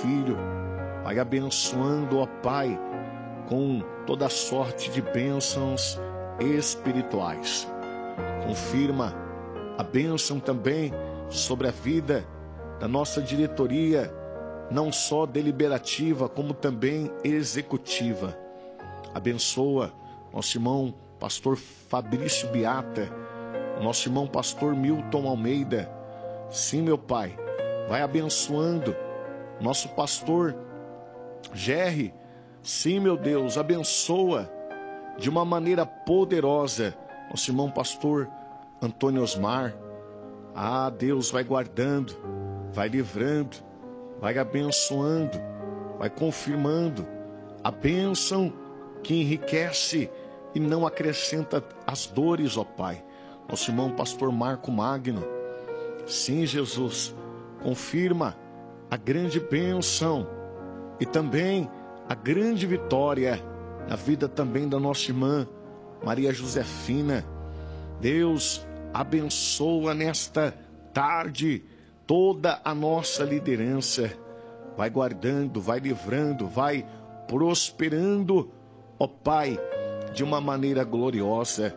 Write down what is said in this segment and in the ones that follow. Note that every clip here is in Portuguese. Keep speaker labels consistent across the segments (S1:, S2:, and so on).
S1: filho. Vai abençoando, ó Pai, com toda sorte de bênçãos espirituais. Confirma a bênção também sobre a vida da nossa diretoria, não só deliberativa, como também executiva. Abençoa nosso irmão pastor Fabrício Beata, nosso irmão pastor Milton Almeida. Sim, meu Pai, vai abençoando nosso pastor Gerry. Sim, meu Deus, abençoa de uma maneira poderosa nosso irmão pastor Antônio Osmar. Ah, Deus, vai guardando, vai livrando, vai abençoando, vai confirmando a bênção que enriquece e não acrescenta as dores, ó Pai. Nosso irmão pastor Marco Magno. Sim, Jesus, confirma a grande bênção e também a grande vitória na vida também da nossa irmã Maria Josefina. Deus, abençoa nesta tarde toda a nossa liderança. Vai guardando, vai livrando, vai prosperando, ó Pai, de uma maneira gloriosa.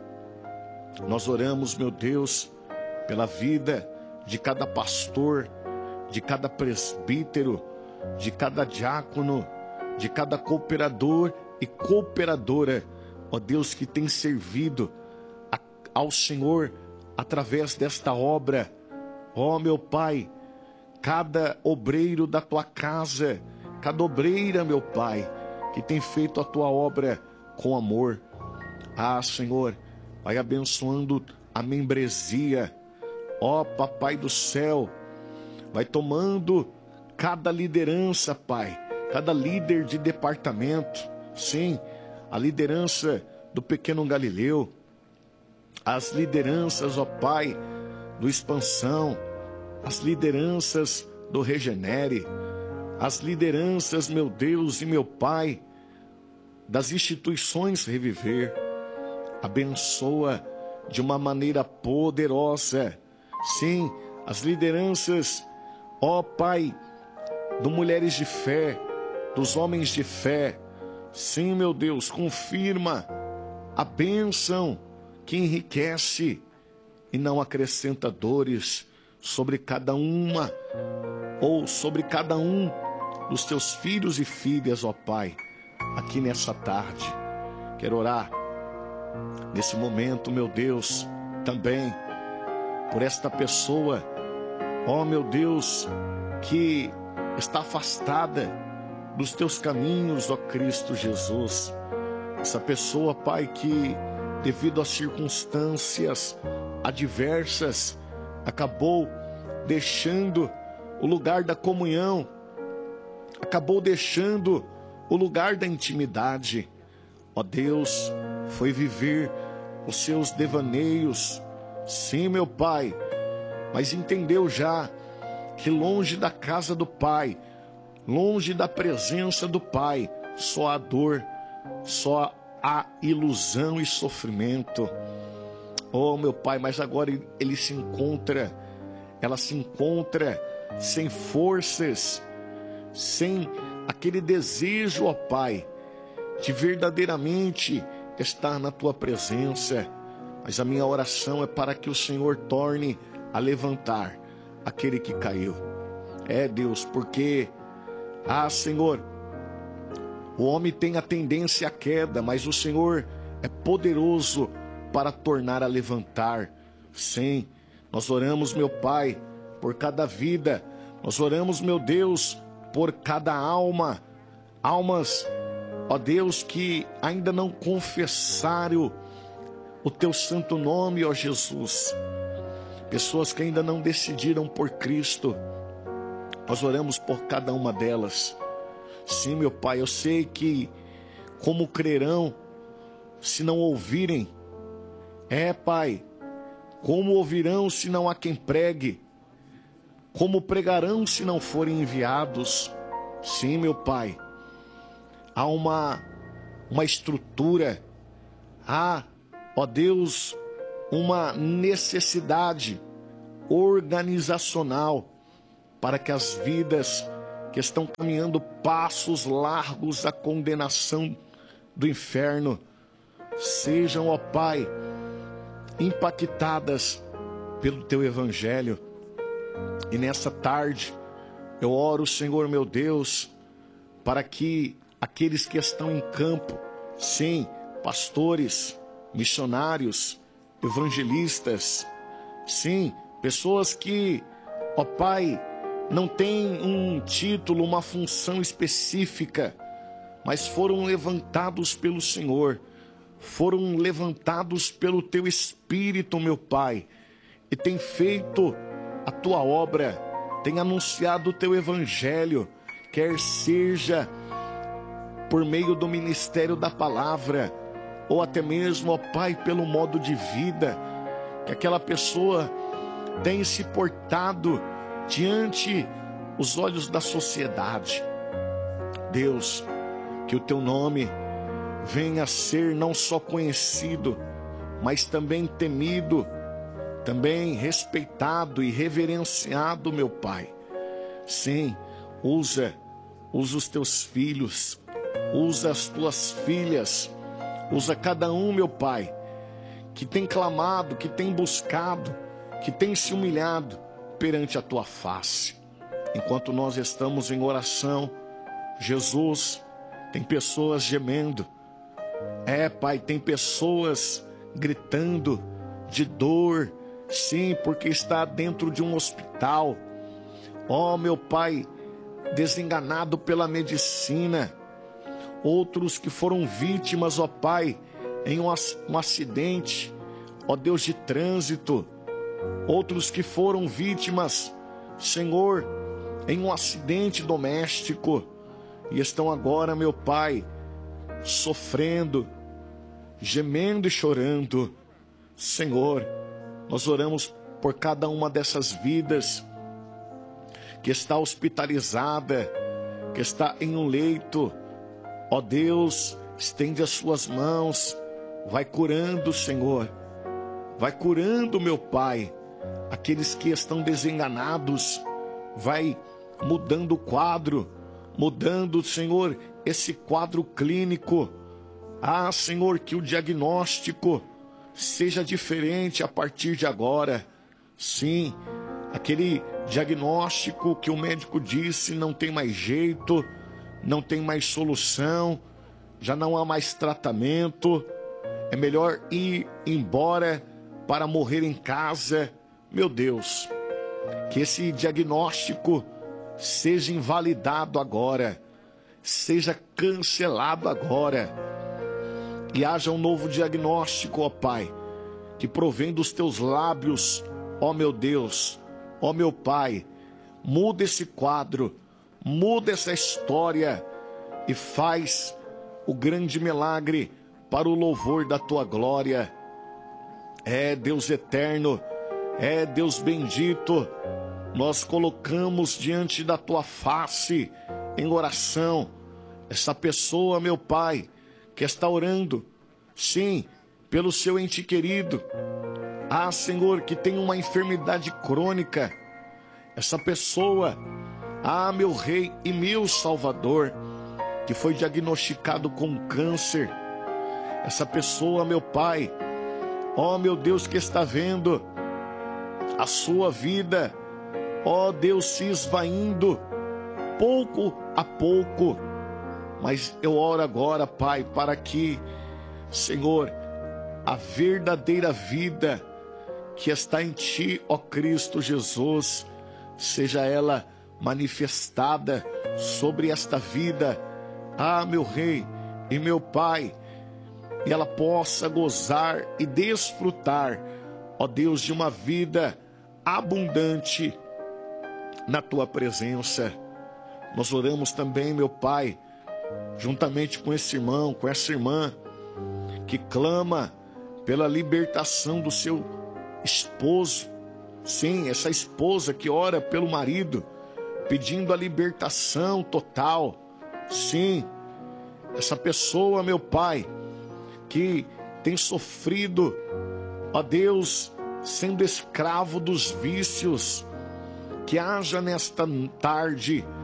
S1: Nós oramos, meu Deus, pela vida de cada pastor, de cada presbítero, de cada diácono, de cada cooperador e cooperadora, ó Deus, que tem servido ao Senhor através desta obra. Ó meu Pai, cada obreiro da tua casa, cada obreira, meu Pai, que tem feito a tua obra com amor. Ah, Senhor, vai abençoando a membresia. Ó Papai do céu, vai tomando cada liderança, Pai, cada líder de departamento. Sim, a liderança do Pequeno Galileu, as lideranças, ó Pai, do Expansão, as lideranças do Regenere, as lideranças, meu Deus e meu Pai, das instituições Reviver. Abençoa de uma maneira poderosa, sim, as lideranças, ó Pai, do Mulheres de Fé, dos Homens de Fé. Sim, meu Deus, confirma a bênção que enriquece e não acrescenta dores sobre cada uma ou sobre cada um dos teus filhos e filhas, ó Pai, aqui nessa tarde. Quero orar nesse momento, meu Deus, também por esta pessoa, ó meu Deus, que está afastada dos teus caminhos, ó Cristo Jesus. Essa pessoa, Pai, que devido às circunstâncias adversas acabou deixando o lugar da comunhão, acabou deixando o lugar da intimidade. Ó Deus, foi viver os seus devaneios. Sim, meu Pai, mas entendeu já que longe da casa do Pai, longe da presença do Pai, só há dor, só há ilusão e sofrimento. Oh, meu Pai, mas agora ela se encontra sem forças, sem aquele desejo, ó Pai, de verdadeiramente estar na Tua presença. Mas a minha oração é para que o Senhor torne a levantar aquele que caiu. É, Deus, porque, Senhor, o homem tem a tendência à queda, mas o Senhor é poderoso para tornar a levantar. Sim, nós oramos, meu Pai, por cada vida. Nós oramos, meu Deus, por cada alma. Almas, ó Deus, que ainda não confessaram o Teu santo nome, ó Jesus. Pessoas que ainda não decidiram por Cristo. Nós oramos por cada uma delas. Sim, meu Pai, eu sei que como crerão se não ouvirem? É, Pai, como ouvirão se não há quem pregue? Como pregarão se não forem enviados? Sim, meu Pai, há uma estrutura, há, ó Deus, uma necessidade organizacional para que as vidas que que estão caminhando passos largos à condenação do inferno, sejam, ó Pai, impactadas pelo Teu Evangelho. E nessa tarde, eu oro, Senhor meu Deus, para que aqueles que estão em campo, sim, pastores, missionários, evangelistas, sim, pessoas que, ó Pai, não têm um título, uma função específica, mas foram levantados pelo Senhor, foram levantados pelo Teu Espírito, meu Pai, e têm feito a Tua obra, têm anunciado o Teu Evangelho, quer seja por meio do ministério da palavra, ou até mesmo, ó Pai, pelo modo de vida que aquela pessoa tem se portado diante os olhos da sociedade. Deus, que o Teu nome venha a ser não só conhecido, mas também temido, também respeitado e reverenciado, meu Pai. Sim, usa os Teus filhos, usa as Tuas filhas, usa cada um, meu Pai, que tem clamado, que tem buscado, que tem se humilhado perante a Tua face. Enquanto nós estamos em oração, Jesus, tem pessoas gemendo. Pai, tem pessoas gritando de dor, sim, porque está dentro de um hospital. Meu Pai, desenganado pela medicina. Outros que foram vítimas, Pai, em um acidente, Deus, de trânsito. Outros que foram vítimas, Senhor, em um acidente doméstico e estão agora, meu Pai, sofrendo, gemendo e chorando. Senhor, nós oramos por cada uma dessas vidas que está hospitalizada, que está em um leito. Deus, estende as Suas mãos, vai curando, Senhor, vai curando, meu Pai, aqueles que estão desenganados, vai mudando o quadro, mudando, Senhor, esse quadro clínico. Senhor, que o diagnóstico seja diferente a partir de agora. Sim, aquele diagnóstico que o médico disse não tem mais jeito, não tem mais solução, já não há mais tratamento, é melhor ir embora para morrer em casa. Meu Deus, que esse diagnóstico seja invalidado agora, seja cancelado agora, e haja um novo diagnóstico, Pai, que provém dos Teus lábios, meu Deus, meu Pai. Muda esse quadro, muda essa história e faz o grande milagre para o louvor da Tua glória. Deus eterno, Deus bendito, nós colocamos diante da Tua face, em oração, essa pessoa, meu Pai, que está orando, sim, pelo seu ente querido. Senhor, que tem uma enfermidade crônica. Essa pessoa, meu Rei e meu Salvador, que foi diagnosticado com câncer. Essa pessoa, meu Pai, meu Deus, que está vendo a sua vida, Deus, se esvaindo pouco a pouco. Mas eu oro agora, Pai, para que, Senhor, a verdadeira vida que está em Ti, Cristo Jesus, seja ela manifestada sobre esta vida, meu Rei e meu Pai, e ela possa gozar e desfrutar, Deus, de uma vida abundante na Tua presença. Nós oramos também, meu Pai, juntamente com esse irmão, com essa irmã, que clama pela libertação do seu esposo. Sim, essa esposa que ora pelo marido, pedindo a libertação total. Sim, essa pessoa, meu Pai, que tem sofrido, Deus, sendo escravo dos vícios, que haja nesta tarde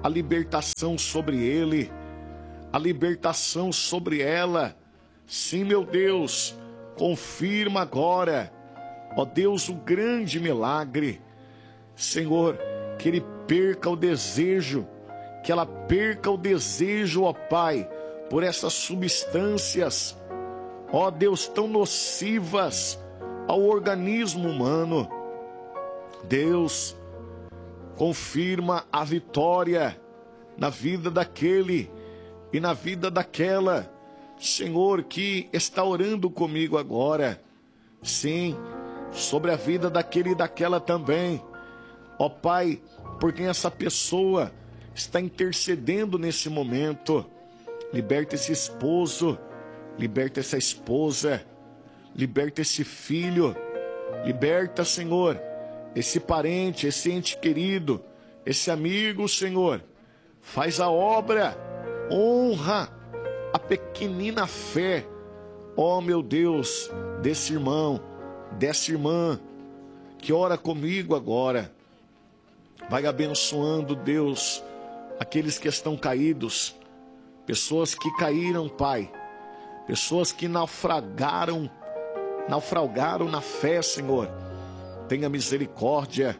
S1: a libertação sobre ele, a libertação sobre ela. Sim, meu Deus, confirma agora, ó Deus, o grande milagre. Senhor, que ele perca o desejo, que ela perca o desejo, ó Pai, por essas substâncias, ó Deus, tão nocivas ao organismo humano. Deus, confirma a vitória na vida daquele e na vida daquela, Senhor, que está orando comigo agora. Sim, sobre a vida daquele e daquela também. Ó Pai, por quem essa pessoa está intercedendo nesse momento. Liberta esse esposo, liberta essa esposa, liberta esse filho, liberta, Senhor, esse parente, esse ente querido, esse amigo, Senhor. Faz a obra, honra a pequenina fé, ó meu Deus, desse irmão, dessa irmã que ora comigo agora. Vai abençoando, Deus, aqueles que estão caídos, pessoas que caíram, Pai, pessoas que naufragaram na fé, Senhor. Tenha misericórdia,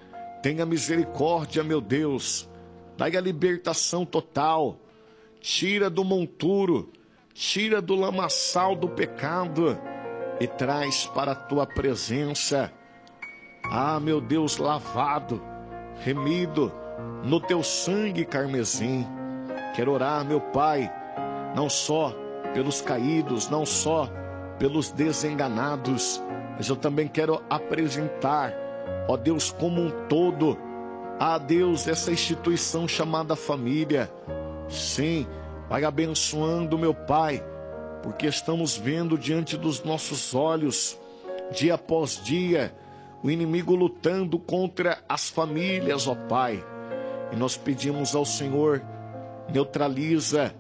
S1: meu Deus. Dai a libertação total. Tira do monturo, tira do lamaçal do pecado e traz para a tua presença. Ah, meu Deus, lavado, remido no teu sangue carmesim. Quero orar, meu Pai, não só pelos caídos, não só pelos desenganados, mas eu também quero apresentar, ó Deus, como um todo, a Deus, essa instituição chamada família. Sim, vai abençoando, meu Pai, porque estamos vendo diante dos nossos olhos, dia após dia, o inimigo lutando contra as famílias, ó Pai. E nós pedimos ao Senhor, neutraliza,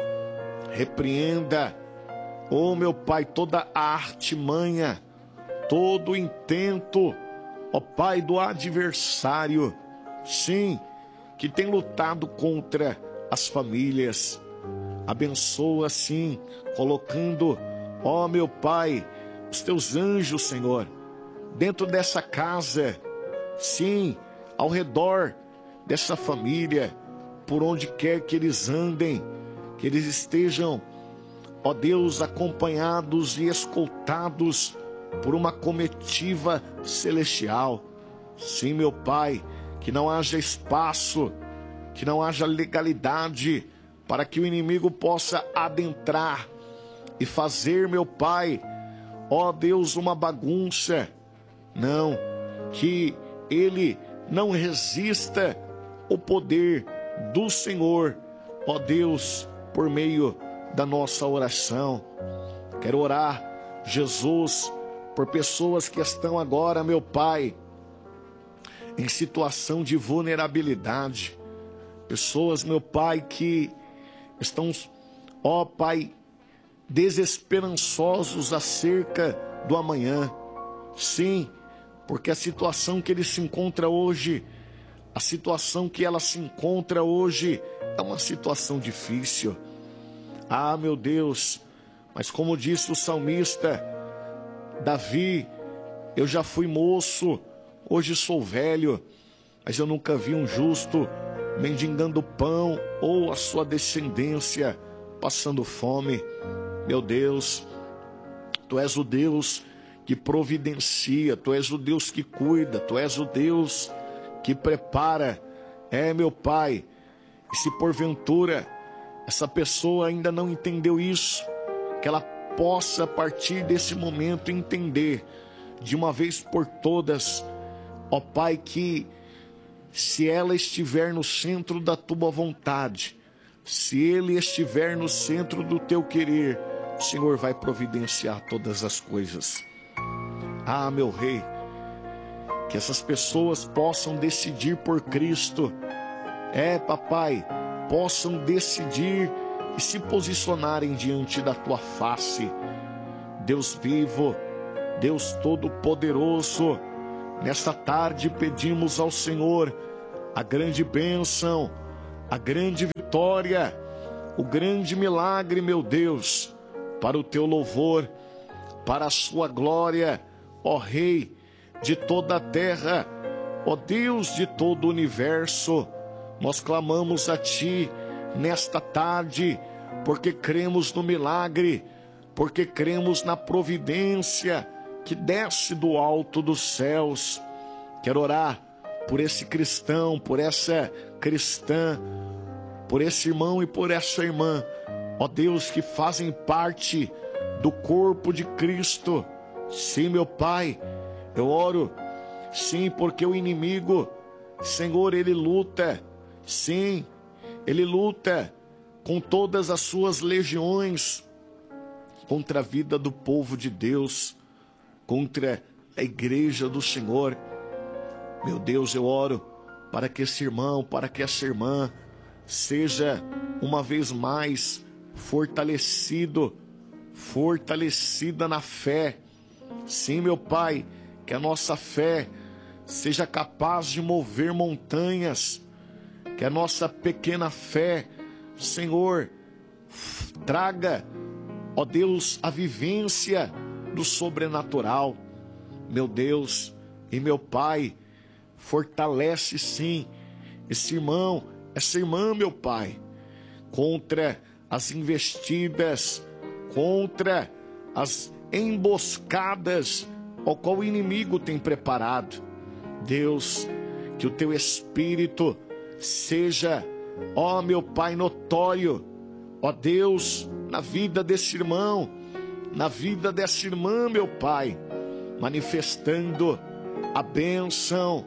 S1: repreenda, ó meu Pai, toda a artimanha, todo o intento, ó Pai, do adversário, sim, que tem lutado contra as famílias. Abençoa, sim, colocando, ó meu Pai, os teus anjos, Senhor, dentro dessa casa, sim, ao redor dessa família, por onde quer que eles andem, que eles estejam, ó Deus, acompanhados e escoltados por uma comitiva celestial. Sim, meu Pai, que não haja espaço, que não haja legalidade para que o inimigo possa adentrar e fazer, meu Pai, ó Deus, uma bagunça. Não, que ele não resista o poder do Senhor, ó Deus, por meio da nossa oração. Quero orar, Jesus, por pessoas que estão agora, meu Pai, em situação de vulnerabilidade. Pessoas, meu Pai, que estão, ó Pai, desesperançosos acerca do amanhã. Sim, porque a situação que ele se encontra hoje, a situação que ela se encontra hoje é uma situação difícil. Ah, meu Deus, mas como disse o salmista Davi, eu já fui moço, hoje sou velho, mas eu nunca vi um justo mendigando pão ou a sua descendência passando fome. Meu Deus, Tu és o Deus que providencia, Tu és o Deus que cuida, Tu és o Deus que prepara. É, meu Pai, e se porventura essa pessoa ainda não entendeu isso, que ela possa a partir desse momento entender de uma vez por todas, ó Pai, que se ela estiver no centro da Tua vontade, se ele estiver no centro do Teu querer, o Senhor vai providenciar todas as coisas. Ah, meu Rei, que essas pessoas possam decidir por Cristo. É, papai, possam decidir e se posicionarem diante da Tua face. Deus vivo, Deus Todo-Poderoso, nesta tarde pedimos ao Senhor a grande bênção, a grande vitória, o grande milagre, meu Deus, para o teu louvor, para a sua glória, ó Rei de toda a terra, ó Deus de todo o universo. Nós clamamos a Ti nesta tarde, porque cremos no milagre, porque cremos na providência que desce do alto dos céus. Quero orar por esse cristão, por essa cristã, por esse irmão e por essa irmã, ó Deus, que fazem parte do corpo de Cristo. Sim, meu Pai, eu oro, sim, porque o inimigo, Senhor, ele luta, sim, ele luta com todas as suas legiões contra a vida do povo de Deus, contra a igreja do Senhor. Meu Deus, eu oro para que esse irmão, para que essa irmã seja uma vez mais fortalecida na fé. Sim, meu Pai, que a nossa fé seja capaz de mover montanhas, que a nossa pequena fé, Senhor, traga, ó Deus, a vivência do sobrenatural. Meu Deus e meu Pai, fortalece sim esse irmão, essa irmã, meu Pai, contra as investidas, contra as emboscadas ao qual o inimigo tem preparado. Deus, que o teu Espírito seja, ó meu Pai, notório, ó Deus, na vida desse irmão, na vida dessa irmã, meu Pai, manifestando a bênção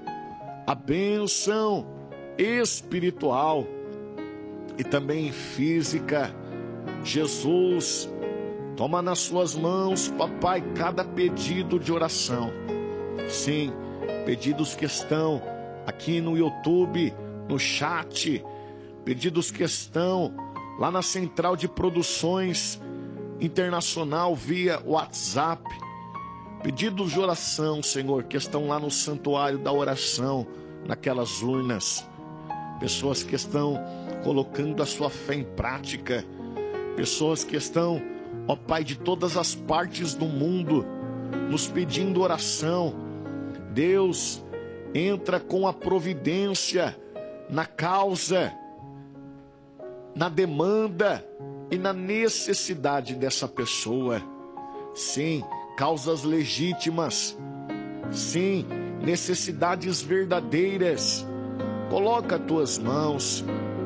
S1: espiritual e também física. Jesus, toma nas suas mãos, papai, cada pedido de oração. Sim, pedidos que estão aqui no YouTube, no chat, pedidos que estão lá na central de produções internacional via WhatsApp, pedidos de oração, Senhor, que estão lá no santuário da oração, naquelas urnas, pessoas que estão colocando a sua fé em prática, pessoas que estão, ó Pai, de todas as partes do mundo, nos pedindo oração. Deus, entra com a providência na causa, na demanda e na necessidade dessa pessoa. Sim, causas legítimas, sim, necessidades verdadeiras. Coloca as tuas mãos,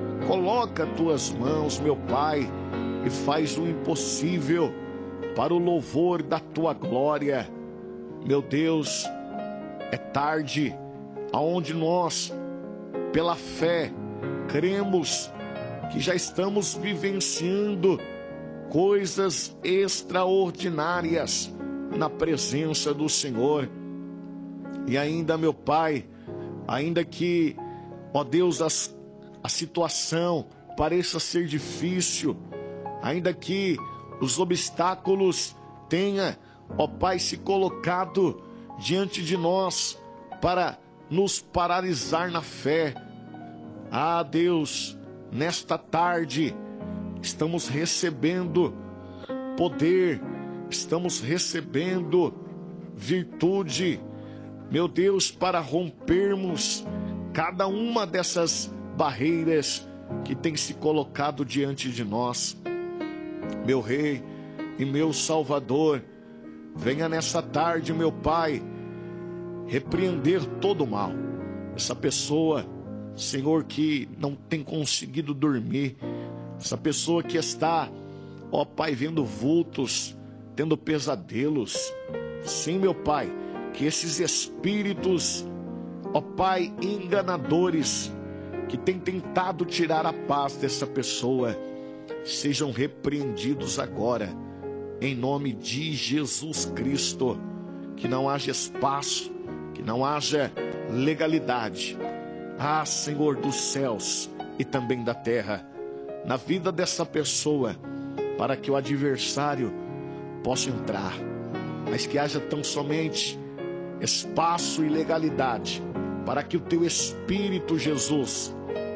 S1: meu Pai, e faz o impossível para o louvor da tua glória. Meu Deus, é tarde aonde nós, pela fé, cremos que já estamos vivenciando coisas extraordinárias na presença do Senhor. E ainda, meu Pai, ainda que, ó Deus, a situação pareça ser difícil, ainda que os obstáculos tenham, ó Pai, se colocado diante de nós para nos paralisar na fé. Ah, Deus, nesta tarde estamos recebendo poder, estamos recebendo virtude, meu Deus, para rompermos cada uma dessas barreiras que tem se colocado diante de nós. Meu Rei e meu Salvador, venha nessa tarde, meu Pai, repreender todo o mal. Essa pessoa, Senhor, que não tem conseguido dormir, essa pessoa que está, ó Pai, vendo vultos, tendo pesadelos. Sim, meu Pai, que esses espíritos, ó Pai, enganadores, que têm tentado tirar a paz dessa pessoa, sejam repreendidos agora, em nome de Jesus Cristo. Que não haja espaço, que não haja legalidade, ah, Senhor dos céus e também da terra, na vida dessa pessoa, para que o adversário possa entrar, mas que haja tão somente espaço e legalidade, para que o teu Espírito, Jesus,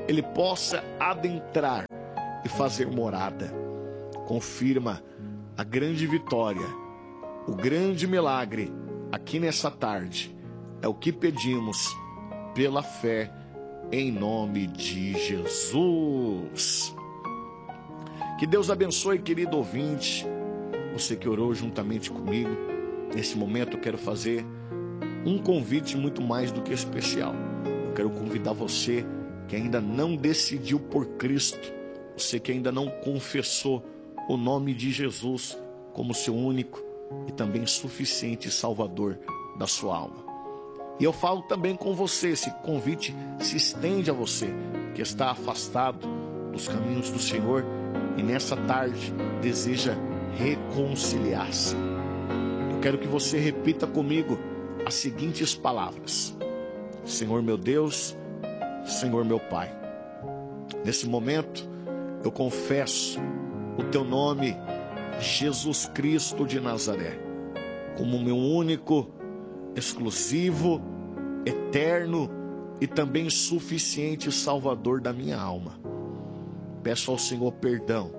S1: ele possa adentrar e fazer morada. Confirma a grande vitória, o grande milagre aqui nessa tarde. É o que pedimos pela fé, em nome de Jesus. Que Deus abençoe, querido ouvinte, você que orou juntamente comigo. Nesse momento eu quero fazer um convite muito mais do que especial. Eu quero convidar você que ainda não decidiu por Cristo, você que ainda não confessou o nome de Jesus como seu único e também suficiente Salvador da sua alma. E eu falo também com você, esse convite se estende a você que está afastado dos caminhos do Senhor e nessa tarde deseja reconciliar-se. Eu quero que você repita comigo as seguintes palavras: Senhor meu Deus, Senhor meu Pai, nesse momento eu confesso o teu nome, Jesus Cristo de Nazaré, como meu único, exclusivo, eterno e também suficiente Salvador da minha alma. Peço ao Senhor perdão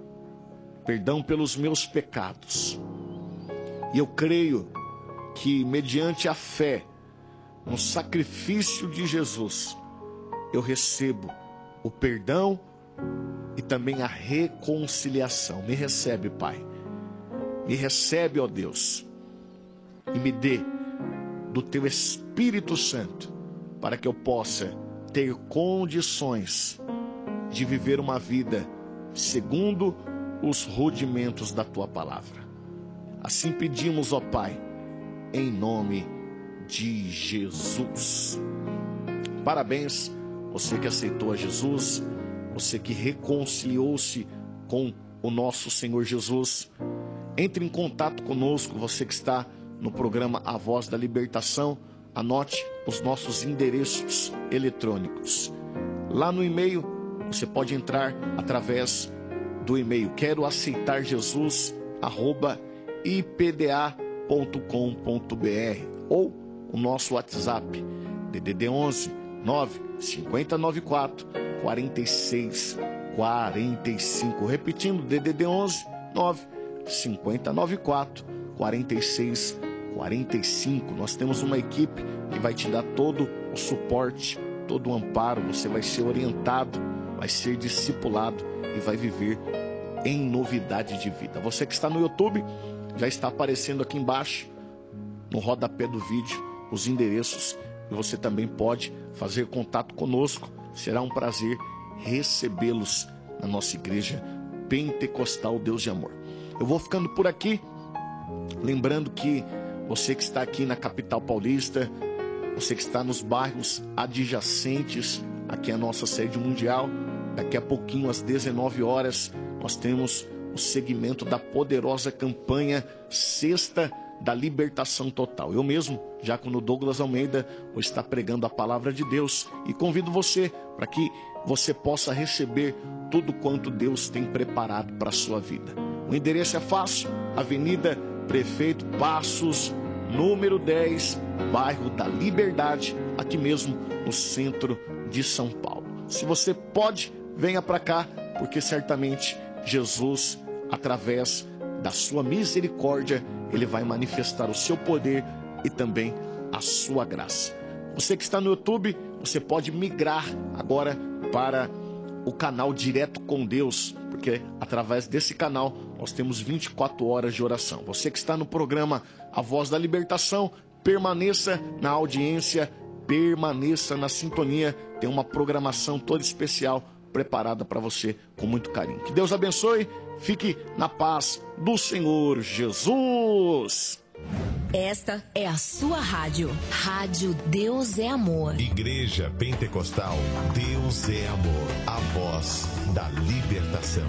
S1: pelos meus pecados. E eu creio que mediante a fé no sacrifício de Jesus, eu recebo o perdão e também a reconciliação. Me recebe, Pai. Me recebe, ó Deus, e me dê do teu Espírito Santo para que eu possa ter condições de viver uma vida segundo os rudimentos da tua palavra. Assim pedimos, ó Pai, em nome de Jesus. Parabéns, você que aceitou a Jesus, você que reconciliou-se com o nosso Senhor Jesus. Entre em contato conosco, você que está no programa A Voz da Libertação. Anote os nossos endereços eletrônicos. Lá no e-mail, você pode entrar através do e-mail quero aceitar Jesus @ipda.com.br ou o nosso WhatsApp DDD 11 9 5094 46 45. Repetindo, DDD 11 9 5094 46 45. Nós temos uma equipe que vai te dar todo o suporte, todo o amparo. Você vai ser orientado, vai ser discipulado e vai viver em novidade de vida. Você que está no YouTube, já está aparecendo aqui embaixo, no rodapé do vídeo, os endereços. E você também pode fazer contato conosco. Será um prazer recebê-los na nossa igreja pentecostal Deus de Amor. Eu vou ficando por aqui, lembrando que você que está aqui na capital paulista, você que está nos bairros adjacentes aqui à nossa sede mundial, daqui a pouquinho às 19 horas, nós temos o segmento da poderosa campanha Sexta da Libertação Total. Eu mesmo, Diácono Douglas Almeida, vou estar pregando a palavra de Deus e convido você para que você possa receber tudo quanto Deus tem preparado para a sua vida. O endereço é fácil, Avenida Prefeito Passos, número 10, bairro da Liberdade, aqui mesmo no centro de São Paulo. Se você pode, venha para cá, porque certamente Jesus, através da sua misericórdia, ele vai manifestar o seu poder e também a sua graça. Você que está no YouTube, você pode migrar agora para o canal Direto com Deus, porque através desse canal nós temos 24 horas de oração. Você que está no programa A Voz da Libertação, permaneça na audiência, permaneça na sintonia. Tem uma programação toda especial preparada para você com muito carinho. Que Deus abençoe, fique na paz do Senhor Jesus.
S2: Esta é a sua rádio. Rádio Deus é Amor.
S3: Igreja Pentecostal Deus é Amor. A voz da libertação.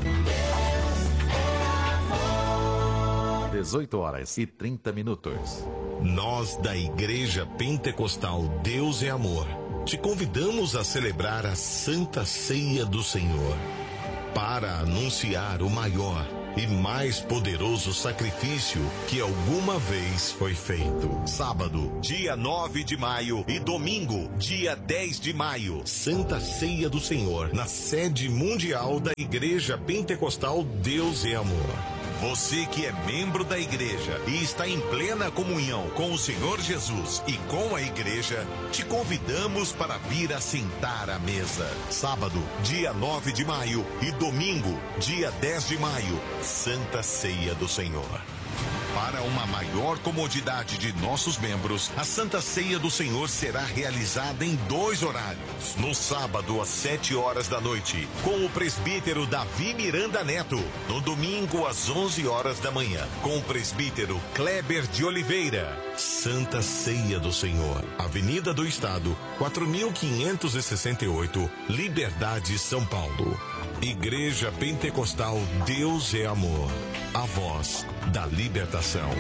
S4: 18h30.
S3: Nós da Igreja Pentecostal Deus é Amor te convidamos a celebrar a Santa Ceia do Senhor para anunciar o maior, e mais poderoso sacrifício que alguma vez foi feito. Sábado, dia 9 de maio e domingo, dia 10 de maio, Santa Ceia do Senhor, na sede mundial da Igreja Pentecostal Deus é Amor. Você que é membro da igreja e está em plena comunhão com o Senhor Jesus e com a igreja, te convidamos para vir assentar à mesa. Sábado, dia 9 de maio e domingo, dia 10 de maio, Santa Ceia do Senhor. Para uma maior comodidade de nossos membros, a Santa Ceia do Senhor será realizada em 2 horários. No sábado, às 7 horas da noite, com o presbítero Davi Miranda Neto. No domingo, às 11 horas da manhã, com o presbítero Kleber de Oliveira. Santa Ceia do Senhor, Avenida do Estado, 4568, Liberdade, São Paulo. Igreja Pentecostal Deus é Amor, a voz da libertação.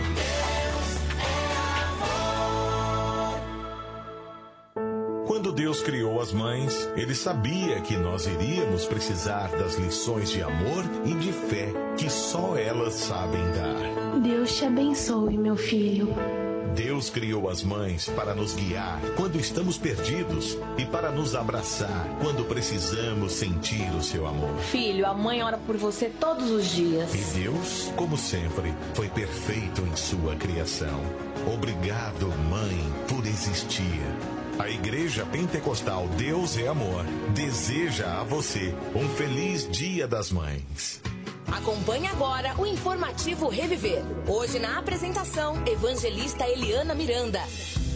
S3: Quando Deus criou as mães, Ele sabia que nós iríamos precisar das lições de amor e de fé que só elas sabem dar.
S5: Deus te abençoe, meu filho.
S3: Deus criou as mães para nos guiar quando estamos perdidos e para nos abraçar quando precisamos sentir o seu amor.
S5: Filho, a mãe ora por você todos os dias.
S3: E Deus, como sempre, foi perfeito em sua criação. Obrigado, mãe, por existir. A Igreja Pentecostal Deus é Amor deseja a você um feliz Dia das Mães.
S2: Acompanhe agora o informativo Reviver. Hoje na apresentação, evangelista Eliana Miranda.